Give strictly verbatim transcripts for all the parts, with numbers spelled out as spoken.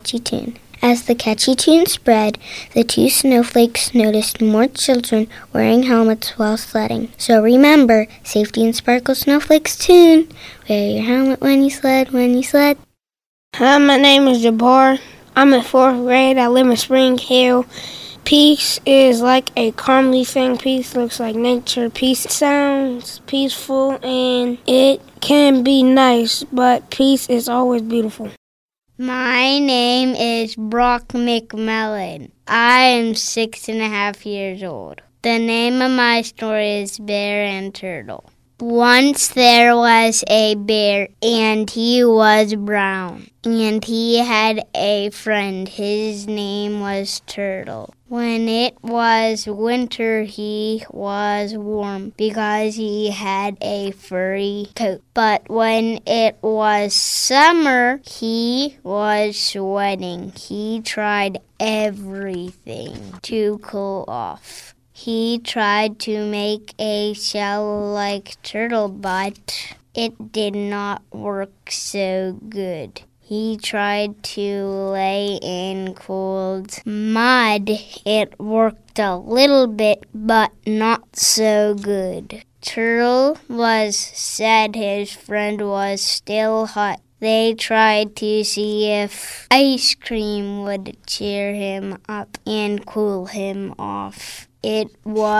catchy tune. As the catchy tune spread, the two snowflakes noticed more children wearing helmets while sledding. So remember, Safety and Sparkle Snowflakes tune. Wear your helmet when you sled, when you sled. Hi, my name is Jabbar. I'm in fourth grade. I live in Spring Hill. Peace is like a calmly thing. Peace looks like nature. Peace sounds peaceful and it can be nice, but peace is always beautiful. My name is Brock McMillan. I am six and a half years old. The name of my story is Bear and Turtle. Once there was a bear, and he was brown, and he had a friend. His name was Turtle. When it was winter, he was warm because he had a furry coat. But when it was summer, he was sweating. He tried everything to cool off. He tried to make a shell-like turtle, but it did not work so good. He tried to lay in cold mud. It worked a little bit, but not so good. Turtle was sad his friend was still hot. They tried to see if ice cream would cheer him up and cool him off. It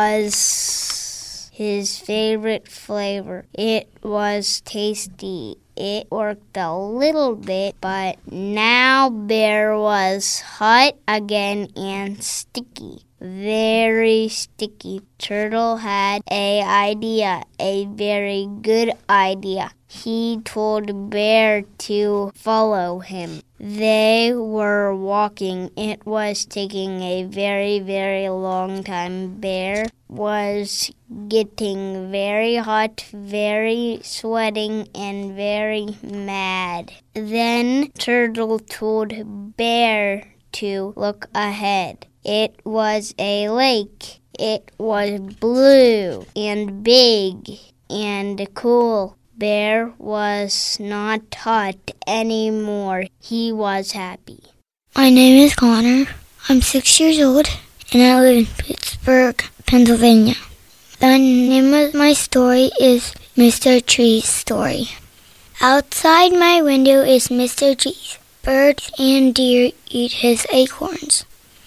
was his favorite flavor. It was tasty. It worked a little bit, but now Bear was hot again and sticky. Very sticky. Turtle had a idea, a very good idea. He told Bear to follow him. They were walking. It was taking a very, very long time. Bear was getting very hot, very sweating, and very mad. Then Turtle told Bear to look ahead. It was a lake. It was blue and big and cool. Bear was not hot anymore. He was happy. My name is Connor. I'm six years old, and I live in Pittsburgh, Pennsylvania. The name of my story is Mister Tree's Story. Outside my window is Mister Tree. Birds and deer eat his acorns.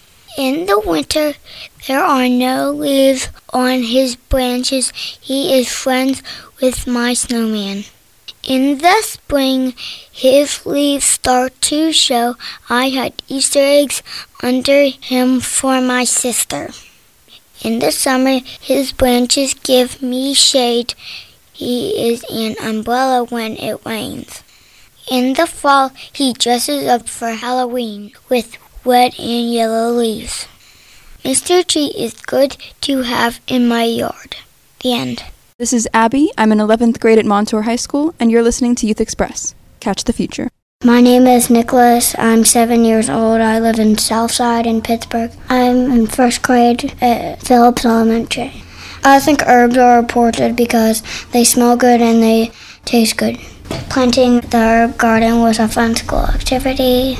In the winter, there are no leaves on his branches. He is friends with my snowman. In the spring, his leaves start to show. I hide Easter eggs under him for my sister. In the summer, his branches give me shade. He is an umbrella when it rains. In the fall, he dresses up for Halloween with red and yellow leaves. Mister Tree is good to have in my yard. The end. This is Abby. I'm in eleventh grade at Montour High School, and you're listening to Youth Express. Catch the future. My name is Nicholas. I'm seven years old. I live in Southside in Pittsburgh. I'm in first grade at Phillips Elementary. I think herbs are important because they smell good and they taste good. Planting the herb garden was a fun school activity.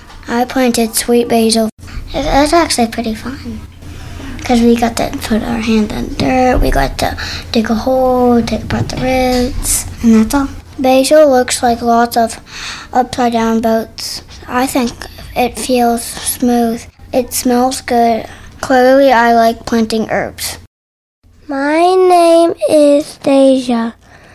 I planted sweet basil. It's actually pretty fun because we got to put our hand in dirt, we got to dig a hole, take apart the roots, and that's all. Basil looks like lots of upside down boats. I think it feels smooth. It smells good. Clearly, I like planting herbs. My name is Deja.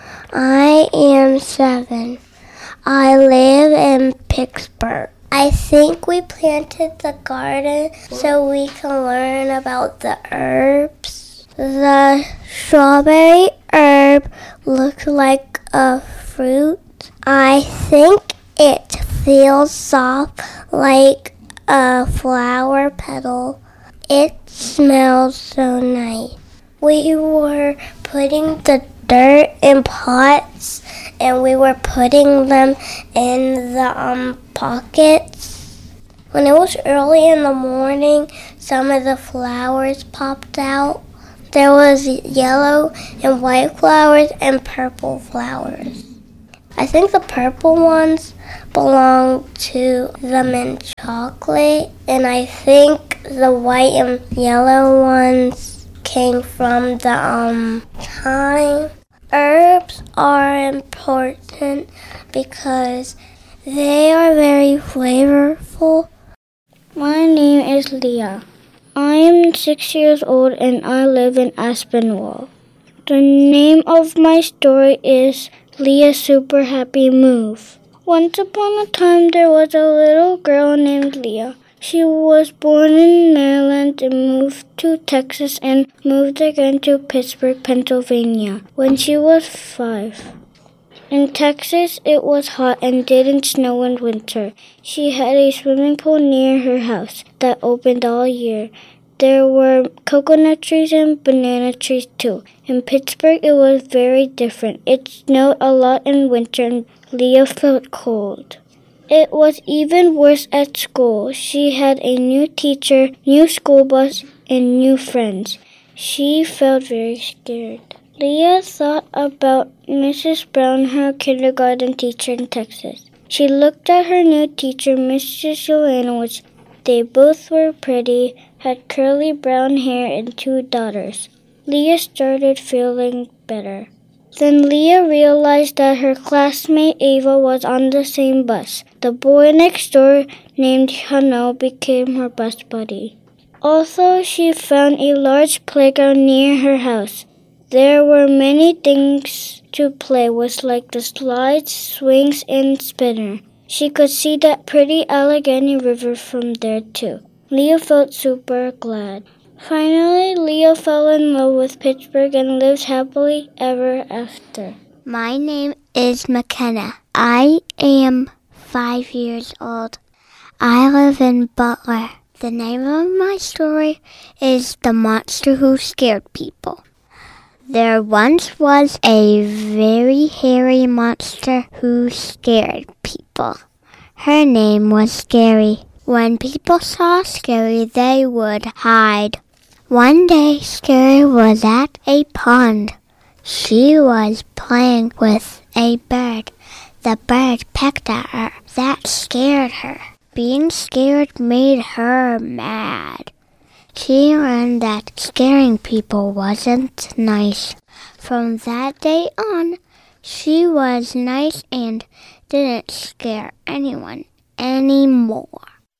I am seven. I live in Pittsburgh. I think we planted the garden so we can learn about the herbs. The strawberry herb looks like a fruit. I think it feels soft like a flower petal. It smells so nice. We were putting the dirt in pots and we were putting them in the um, pockets. When it was early in the morning, some of the flowers popped out. There was yellow and white flowers and purple flowers. I think the purple ones belong to the mint chocolate, and I think the white and yellow ones came from the um thyme. Herbs are important because they are very flavorful. My name is Leah. I am six years old and I live in Aspinwall. The name of my story is Leah's Super Happy Move. Once upon a time there was a little girl named Leah. She was born in Maryland and moved to Texas and moved again to Pittsburgh, Pennsylvania when she was five. In Texas, it was hot and didn't snow in winter. She had a swimming pool near her house that opened all year. There were coconut trees and banana trees too. In Pittsburgh, it was very different. It snowed a lot in winter and Leah felt cold. It was even worse at school. She had a new teacher, new school bus, and new friends. She felt very scared. Leah thought about Missus Brown, her kindergarten teacher in Texas. She looked at her new teacher, Missus Joanowicz. They both were pretty, had curly brown hair and two daughters. Leah started feeling better. Then Leah realized that her classmate Ava was on the same bus. The boy next door, named Hano, became her bus buddy. Also, she found a large playground near her house. There were many things to play with, like the slides, swings, and spinner. She could see that pretty Allegheny River from there, too. Leah felt super glad. Finally, Leah fell in love with Pittsburgh and lives happily ever after. My name is McKenna. I am five years old. I live in Butler. The name of my story is The Monster Who Scared People. There once was a very hairy monster who scared people. Her name was Scary. When people saw Scary, they would hide. One day, Scary was at a pond. She was playing with a bird. The bird pecked at her. That scared her. Being scared made her mad. She learned that scaring people wasn't nice. From that day on, she was nice and didn't scare anyone anymore.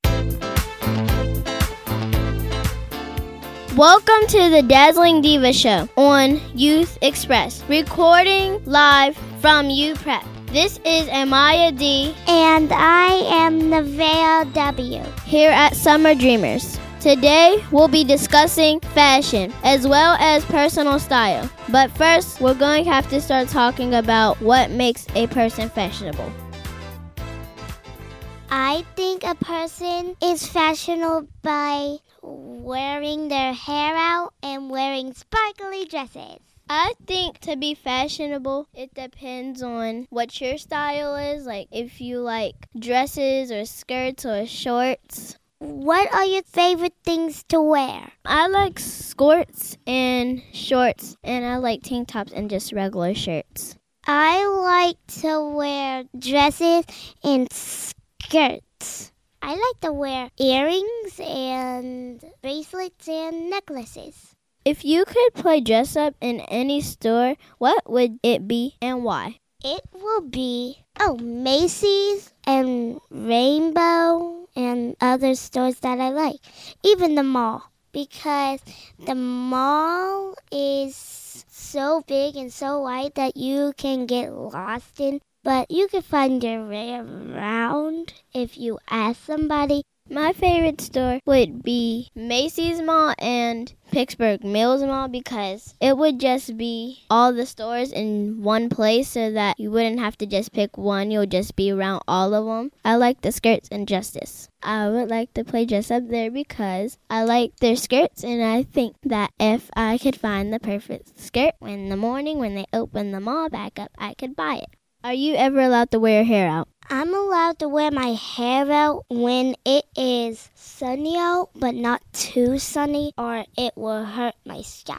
Welcome to the Dazzling Diva Show on Youth Express, recording live from U Prep. This is Amaya D. And I am Nevaeh W. here at Summer Dreamers. Today, we'll be discussing fashion as well as personal style. But first, we're going to have to start talking about what makes a person fashionable. I think a person is fashionable by wearing their hair out and wearing sparkly dresses. I think to be fashionable, it depends on what your style is. Like if you like dresses or skirts or shorts. What are your favorite things to wear? I like skirts and shorts, and I like tank tops and just regular shirts. I like to wear dresses and skirts. I like to wear earrings and bracelets and necklaces. If you could play dress up in any store, what would it be and why? It will be, oh, Macy's and Rainbow and other stores that I like. Even the mall, because the mall is so big and so wide that you can get lost in, but you can find your way around if you ask somebody. My favorite store would be Macy's Mall and Pittsburgh Mills Mall because it would just be all the stores in one place so that you wouldn't have to just pick one. You'll just be around all of them. I like the skirts and dresses. I would like to play dress up there because I like their skirts, and I think that if I could find the perfect skirt in the morning when they open the mall back up, I could buy it. Are you ever allowed to wear your hair out? I'm allowed to wear my hair out when it is sunny out, but not too sunny, or it will hurt my scalp.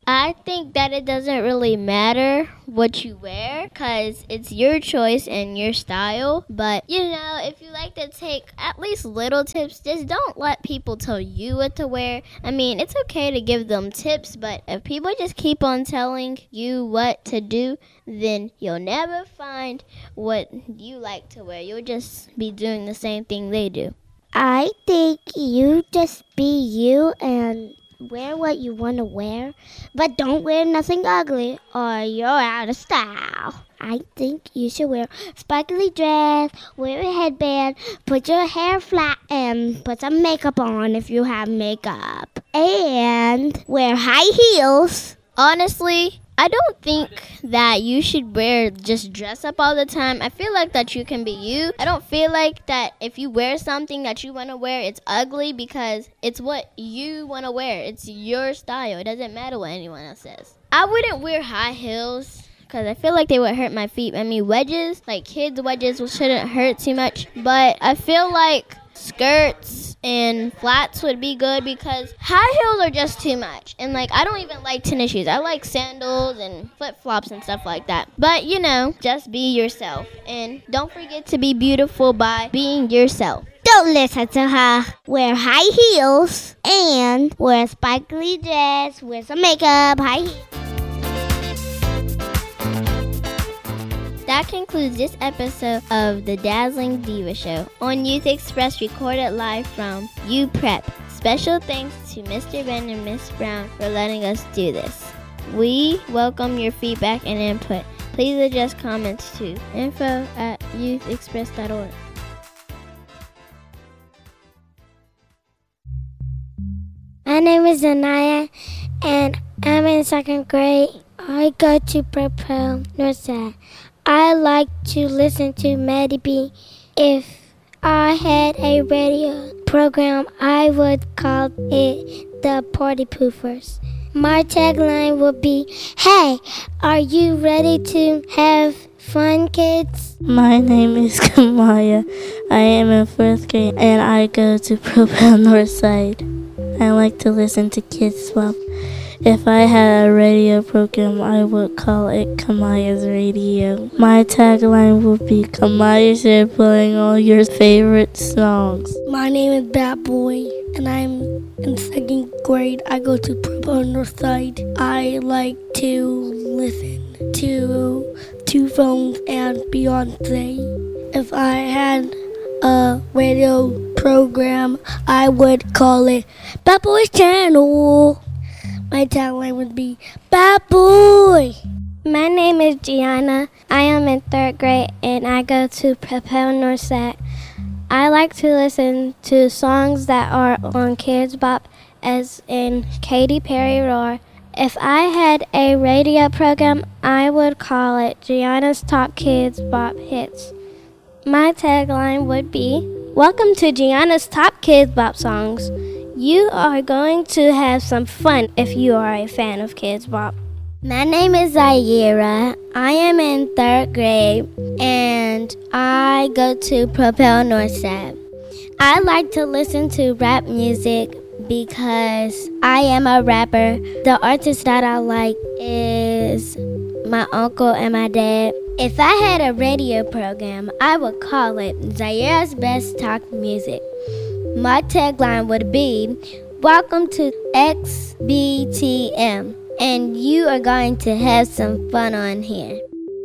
I think that it doesn't really matter what you wear because it's your choice and your style. But, you know, if you like to take at least little tips, just don't let people tell you what to wear. I mean, it's okay to give them tips, but if people just keep on telling you what to do, then you'll never find what you like to wear. You'll just be doing the same thing they do. I think you just be you and wear what you want to wear, but don't wear nothing ugly or you're out of style. I think you should wear a sparkly dress, wear a headband, put your hair flat, and put some makeup on if you have makeup. And wear high heels. Honestly, I don't think that you should wear just dress up all the time. I feel like that you can be you. I don't feel like that if you wear something that you want to wear, it's ugly because it's what you want to wear. It's your style. It doesn't matter what anyone else says. I wouldn't wear high heels because I feel like they would hurt my feet. I mean, wedges, like kids' wedges shouldn't hurt too much. But I feel like skirts and flats would be good because high heels are just too much. And, like, I don't even like tennis shoes. I like sandals and flip-flops and stuff like that. But, you know, just be yourself. And don't forget to be beautiful by being yourself. Don't listen to her. Wear high heels and wear a sparkly dress, wear some makeup, high heels. That concludes this episode of the Dazzling Diva Show on Youth Express, recorded live from U Prep. Special thanks to Mister Ben and Miss Brown for letting us do this. We welcome your feedback and input. Please address comments to info at youth express dot org. My name is Anaya, and I'm in second grade. I go to Propel Northside. I like to listen to Maddie B. If I had a radio program, I would call it the Party Poofers. My tagline would be, "Hey, are you ready to have fun, kids?" My name is Kamaya. I am in fourth grade, and I go to Propel Northside. I like to listen to Kids Swap. If I had a radio program, I would call it Kamaya's Radio. My tagline would be, "Kamaya's here playing all your favorite songs." My name is Bad Boy, and I'm in second grade. I go to Propel Northside. I like to listen to Two Phones and Beyonce. If I had a radio program, I would call it Bad Boy's Channel. My tagline would be, "Bad Boy." My name is Gianna. I am in third grade, and I go to Propel Northside. I like to listen to songs that are on Kids Bop, as in Katy Perry Roar. If I had a radio program, I would call it Gianna's Top Kids Bop Hits. My tagline would be, "Welcome to Gianna's Top Kids Bop Songs. You are going to have some fun if you are a fan of Kids Bop." My name is Zaira. I am in third grade, and I go to Propel Northside. I like to listen to rap music because I am a rapper. The artist that I like is my uncle and my dad. If I had a radio program, I would call it Zaira's Best Talk Music. My tagline would be, "Welcome to X B T M, and you are going to have some fun on here."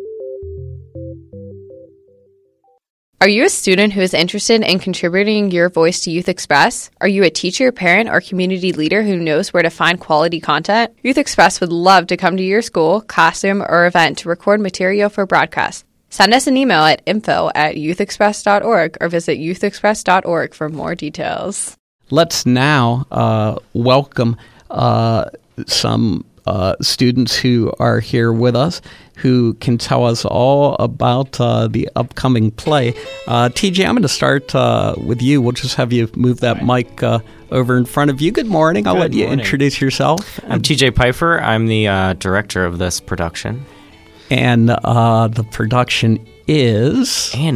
Are you a student who is interested in contributing your voice to Youth Express? Are you a teacher, parent, or community leader who knows where to find quality content? Youth Express would love to come to your school, classroom, or event to record material for broadcast. Send us an email at info at youth express dot org or visit youth express dot org for more details. Let's now uh, welcome uh, some uh, students who are here with us who can tell us all about uh, the upcoming play. Uh, T J, I'm going to start uh, with you. We'll just have you move that mic uh, over in front of you. Good morning. I'll Good let you morning. introduce yourself. I'm T J Pfeiffer. I'm the uh, director of this production. And uh, the production is Annie.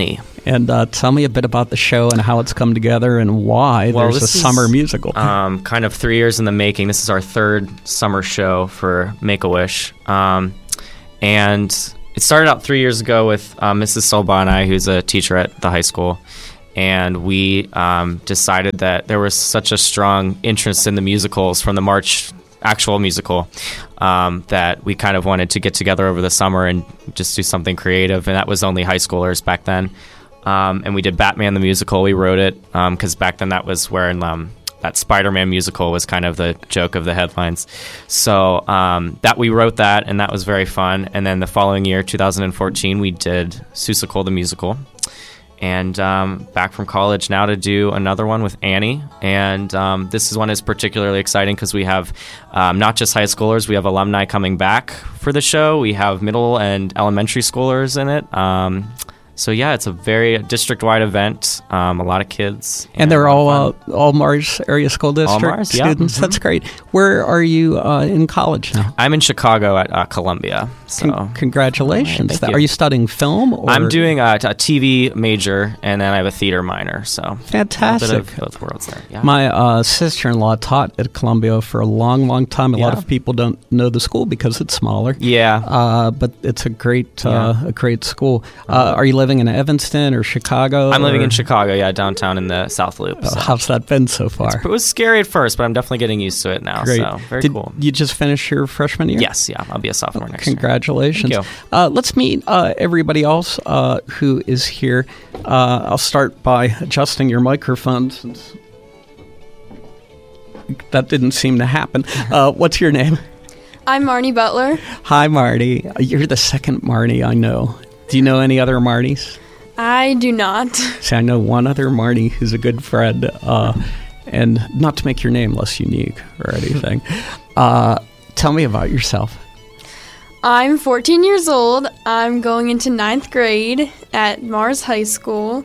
And uh, tell me a bit about the show and how it's come together and why Well, there's a this is, summer musical. Um, kind of three years in the making. This is our third summer show for Make-A-Wish. Um, and it started out three years ago with uh, Missus Solba and I, who's a teacher at the high school. And we um, decided that there was such a strong interest in the musicals from the March actual musical um, that we kind of wanted to get together over the summer and just do something creative. And that was only high schoolers back then. Um, and we did Batman the musical. We wrote it because um, back then that was where um, that Spider-Man musical was kind of the joke of the headlines. So um, that we wrote that, and that was very fun. And then the following year, two thousand fourteen, we did Seussical the musical. And um, back from college now to do another one with Annie. And um, this is one is particularly exciting because we have um, not just high schoolers, we have alumni coming back for the show. We have middle and elementary schoolers in it. Um, so yeah, it's a very district-wide event. Um, a lot of kids, and, and they're all uh, all Mars area school district all Mars, yeah. students. Mm-hmm. That's great. Where are you uh, in college now? I'm in Chicago at uh, Columbia. So Con- congratulations! Right, that, you. Are you studying film? Or? I'm doing a, a T V major, and then I have a theater minor. So fantastic! A bit of both worlds there. Yeah. My uh, sister-in-law taught at Columbia for a long, long time. A yeah. lot of people don't know the school because it's smaller. Yeah, uh, but it's a great, uh, yeah. a great school. Uh, are you living in Evanston or Chicago? I'm or? living in Chicago. Yeah, downtown in the South Loop. So. Uh, how's that been so far? It's, it was scary at first, but I'm definitely getting used to it now. Great. So very Did cool. You just finished your freshman year? Yes. Yeah, I'll be a sophomore next Congratulations. year. Congratulations. Uh, let's meet uh, everybody else uh, who is here. Uh, I'll start by adjusting your microphone since that didn't seem to happen. Uh, what's your name? I'm Marnie Butler. Hi, Marty. You're the second Marnie I know. Do you know any other Marnies? I do not. See, I know one other Marnie who's a good friend, uh, and not to make your name less unique or anything. Uh, tell me about yourself. I'm fourteen years old. I'm going into ninth grade at Mars High School,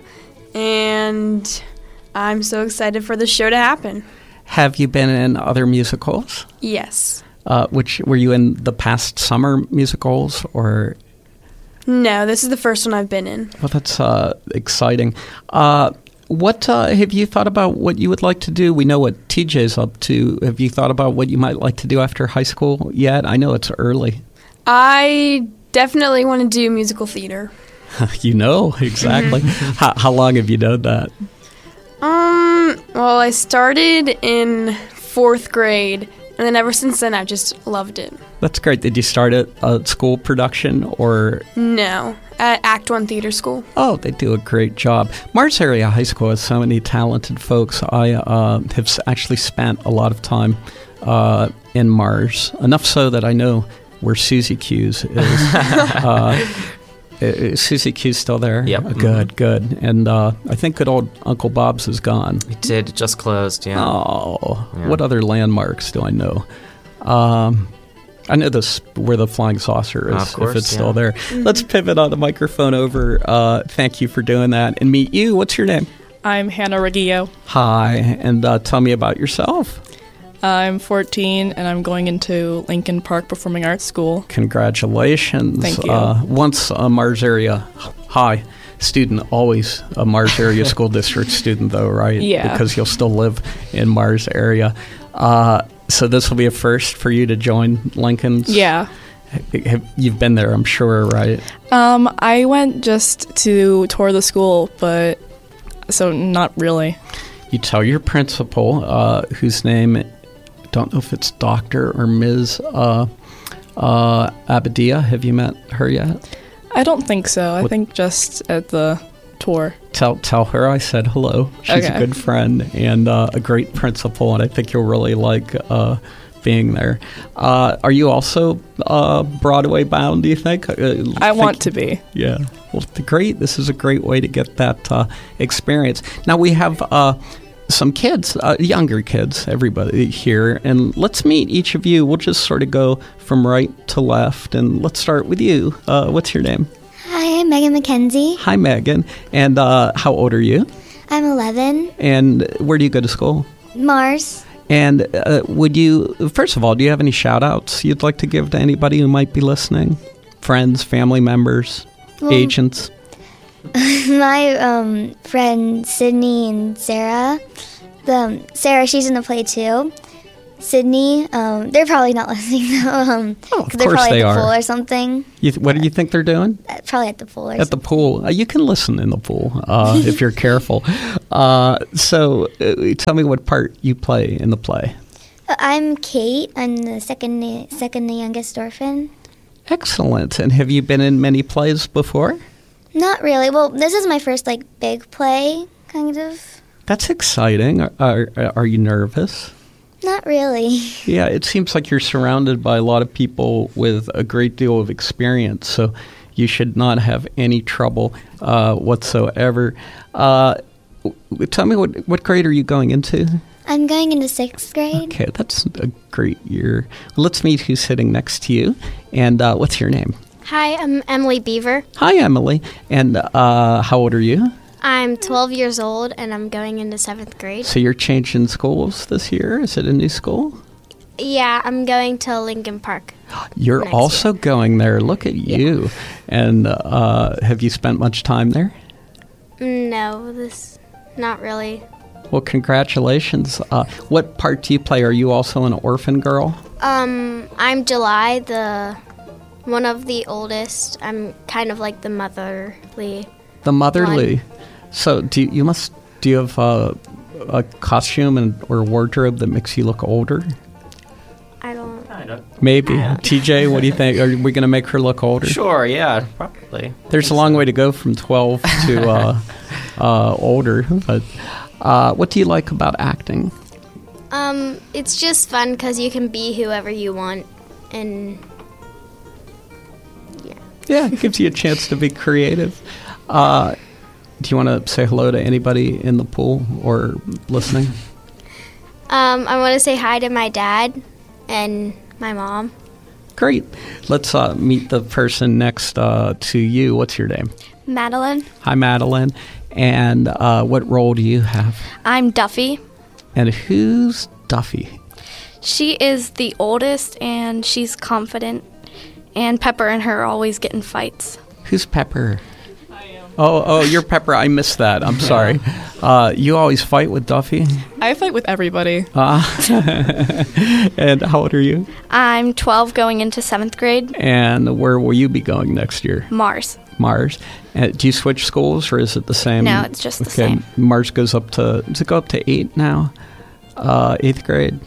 and I'm so excited for the show to happen. Have you been in other musicals? Yes. Uh, which were you in the past summer musicals or? No, this is the first one I've been in. Well, that's uh, exciting. Uh, what uh, have you thought about what you would like to do? We know what T J's up to. Have you thought about what you might like to do after high school yet? I know it's early. I definitely want to do musical theater. You know, exactly. how, how long have you done that? Um, well, I started in fourth grade, and then ever since then, I've just loved it. That's great. Did you start at a school production or? No, at Act One Theater School. Oh, they do a great job. Mars Area High School has so many talented folks. I uh, have actually spent a lot of time uh, in Mars, enough so that I know where Susie Q's is. uh, is Susie Q's still there? Yep. Uh, good, good. And uh, I think good old Uncle Bob's is gone. It did. It just closed, yeah. Oh, yeah. What other landmarks do I know? Um, I know this where the flying saucer is, uh, of course, if it's yeah. still there. Mm-hmm. Let's pivot on the microphone over. Uh, thank you for doing that. And meet you. What's your name? I'm Hannah Reggio. Hi, and uh, tell me about yourself. I'm fourteen, and I'm going into Lincoln Park Performing Arts School. Congratulations. Thank you. Uh, once a Mars Area High student, always a Mars Area School District student, though, right? Yeah. Because you'll still live in Mars Area. Uh, so this will be a first for you to join Lincoln's? Yeah. You've been there, I'm sure, right? Um, I went just to tour the school, but so not really. You tell your principal, uh, whose name, don't know if it's Doctor or Miz Uh, uh, Abadia. Have you met her yet? I don't think so. I what? think just at the tour. Tell tell her I said hello. She's okay. a good friend and uh, a great principal, and I think you'll really like uh, being there. Uh, are you also uh, Broadway bound, do you think? Uh, I think, want to be. Yeah. Well, great. This is a great way to get that uh, experience. Now, we have uh, some kids, uh, younger kids, everybody here, and let's meet each of you. We'll just sort of go from right to left, and let's start with you. Uh, what's your name? Hi, I'm Megan McKenzie. Hi, Megan. And uh, how old are you? I'm eleven. And where do you go to school? Mars. And uh, would you, first of all, do you have any shout-outs you'd like to give to anybody who might be listening? Friends, family members, well, agents? My um, friend Sydney and Sarah. The, um, Sarah, she's in the play too. Sydney, um, they're probably not listening though. Um, Oh, of they're course probably they at the are. pool or something. You th- what do you think they're doing? Uh, Probably at the pool or At the pool. Uh, you can listen in the pool uh, if you're careful. Uh, so uh, tell me what part you play in the play. Uh, I'm Kate. I'm the second second youngest orphan. Excellent. And have you been in many plays before? Not really. Well, this is my first like big play, kind of. That's exciting. Are, are, are you nervous? Not really. Yeah, it seems like you're surrounded by a lot of people with a great deal of experience, so you should not have any trouble uh, whatsoever. Uh, w- tell me, what, what grade are you going into? I'm going into sixth grade. Okay, that's a great year. Let's meet who's sitting next to you. And uh, what's your name? Hi, I'm Emily Beaver. Hi, Emily. And uh, how old are you? I'm twelve years old, and I'm going into seventh grade. So you're changing schools this year? Is it a new school? Yeah, I'm going to Lincoln Park. You're next also going there. Look at you. And uh, have you spent much time there? No, this, not really. Well, congratulations. Uh, what part do you play? Are you also an orphan girl? Um, I'm July, the one of the oldest. I'm kind of like the motherly. The motherly. One. So do you, you must do you have uh, a costume and or wardrobe that makes you look older? I don't. Maybe. T J, what do you think? Are we going to make her look older? Sure, yeah, probably. There's a long way to go from twelve to uh, uh, older. But uh, what do you like about acting? Um, it's just fun because you can be whoever you want, and yeah. Yeah, it gives you a chance to be creative. Uh, do you want to say hello to anybody in the pool or listening? Um, I want to say hi to my dad and my mom. Great. Let's uh, meet the person next uh, to you. What's your name? Madeline. Hi, Madeline. And uh, what role do you have? I'm Duffy. And who's Duffy? She is the oldest, and she's confident. And Pepper and her always get in fights. Who's Pepper? I am. Oh, oh, you're Pepper. I missed that. I'm sorry. Uh, you always fight with Duffy? I fight with everybody. Uh, and how old are you? I'm twelve, going into seventh grade. And where will you be going next year? Mars. Mars. Uh, do you switch schools, or is it the same? No, it's just the okay. same. Mars goes up to, does it go up to eight now? Uh, eighth grade?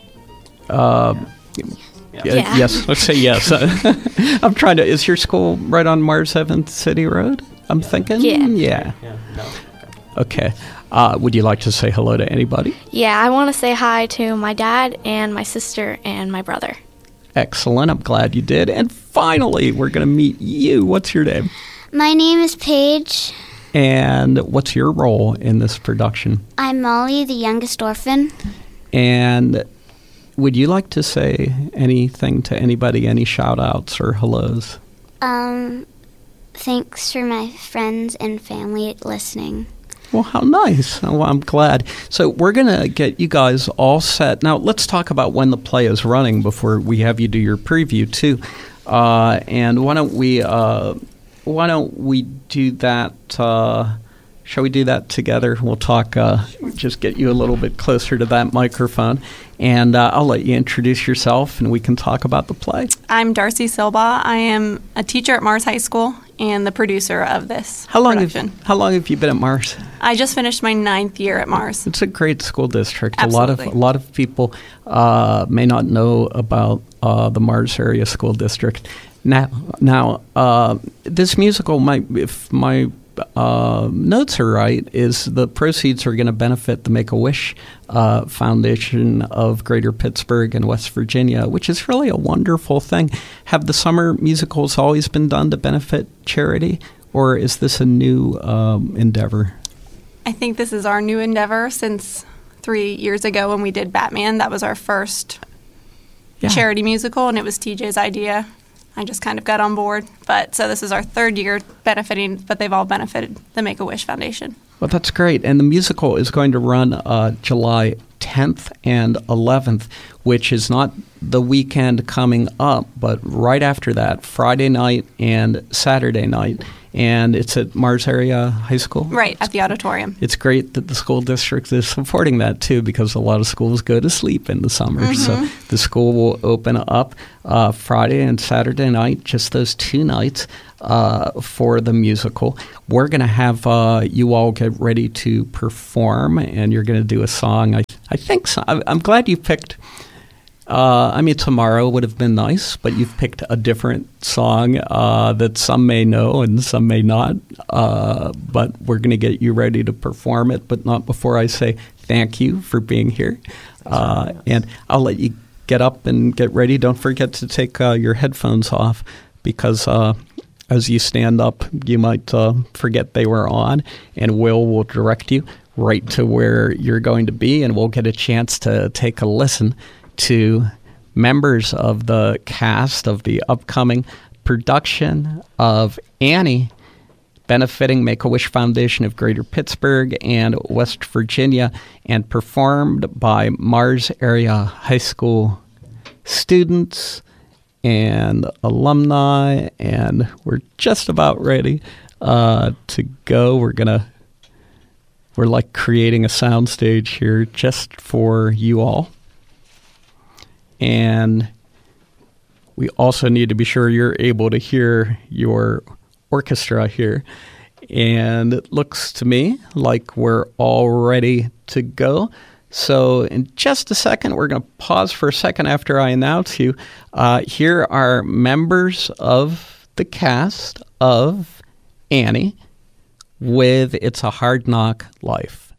Uh, yeah. Yeah. Yes, let's say yes. I'm trying to, is your school right on Mars seventh City Road? I'm thinking? Yeah. Yeah. Yeah, no. Okay. Uh, would you like to say hello to anybody? Yeah, I want to say hi to my dad and my sister and my brother. Excellent. I'm glad you did. And finally, we're going to meet you. What's your name? My name is Paige. And what's your role in this production? I'm Molly, the youngest orphan. And would you like to say anything to anybody, any shout-outs or hellos? Um, thanks for my friends and family listening. Well, how nice. Well, I'm glad. So we're going to get you guys all set. Now, let's talk about when the play is running before we have you do your preview, too. Uh, and why don't we uh, why don't we do that? Uh, shall we do that together? We'll talk, uh, just get you a little bit closer to that microphone. And uh, I'll let you introduce yourself, and we can talk about the play. I'm Darcy Silba. I am a teacher at Mars High School and the producer of this How long production. have How long have you been at Mars? I just finished my ninth year at Mars. It's a great school district. Absolutely. A lot of a lot of people uh, may not know about uh, the Mars area school district. Now, now uh, this musical, might, if my uh, notes are right, is the proceeds are going to benefit the Make-A-Wish uh, Foundation of Greater Pittsburgh and West Virginia, which is really a wonderful thing. Have the summer musicals always been done to benefit charity, or is this a new um, endeavor? I think this is our new endeavor since three years ago when we did Batman. That was our first Yeah. charity musical, and it was T J's idea. I just kind of got on board. But so this is our third year benefiting, but they've all benefited the Make-A-Wish Foundation. Well, that's great. And the musical is going to run uh, July tenth and eleventh, which is not the weekend coming up, but right after that, Friday night and Saturday night. and it's at Mars Area High School. Right, at the auditorium. It's great that the school district is supporting that, too, because a lot of schools go to sleep in the summer. Mm-hmm. So the school will open up uh, Friday and Saturday night, just those two nights, uh, for the musical. We're going to have uh, you all get ready to perform, and you're going to do a song. I, I think so. I'm glad you picked... Uh, I mean, Tomorrow would have been nice, but you've picked a different song uh, that some may know and some may not. Uh, but we're going to get you ready to perform it, but not before I say thank you for being here. Uh, and I'll let you get up and get ready. Don't forget to take uh, your headphones off, because uh, as you stand up, you might uh, forget they were on, and Will will direct you right to where you're going to be, and we'll get a chance to take a listen to members of the cast of the upcoming production of Annie, benefiting Make-A-Wish Foundation of Greater Pittsburgh and West Virginia, and performed by Mars Area High School students and alumni. And we're just about ready uh, to go. We're gonna we're like creating a soundstage here just for you all. And we also need to be sure you're able to hear your orchestra here. And it looks to me like we're all ready to go. So in just a second, we're going to pause for a second after I announce you. Uh, here are members of the cast of Annie with It's a Hard Knock Life.